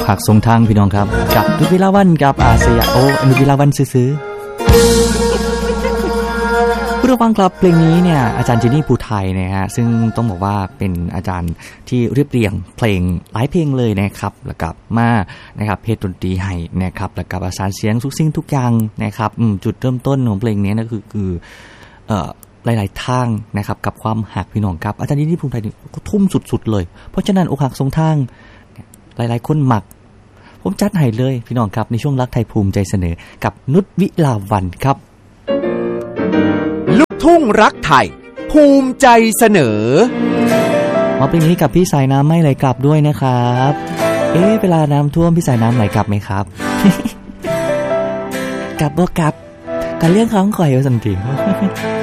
อกหักทรงทางพี่น้องครับกับนุชวิลาวันกับอาสยามนุชวิลาวันซื้อผู้ฟังครับเพลงนี้เนี่ยอาจารย์เจนี่ภูไทยนะฮะซึ่งต้องบอกว่าเป็นอาจารย์ที่เรียบเรียงเพลงหลายเพลงเลยนะครับแล้วกับมานะครับเพลงดนตรีให้นะครับแล้วกับประสานเสียงทุกสิ่งทุกอย่างนะครับจุดเริ่มต้นของเพลงนี้นะคือหลายๆทางนะครับกับความหักพี่น้องครับอาจารย์เจนี่ภูไทยก็ทุ่มสุดๆเลยเพราะฉะนั้นอกหักทรงทางหลายๆคนหมักผมจัดให้เลยพี่น้องครับในช่วงรักไทยภูมิใจเสนอกับนุชวิลาวันครับลูกทุ่งรักไทยภูมิใจเสนอมาเพลงนี้กับพี่สายน้ำไม่ไหลกลับด้วยนะครับเวลาน้ำท่วมพี่สายน้ำไหลกลับไหมครับ กลับบ่กลับกันเรื่องของข่อยว่าสันติ